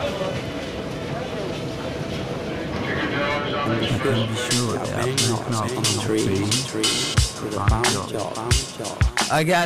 And you can be sure that I've been knocking on trees with a farm job. I got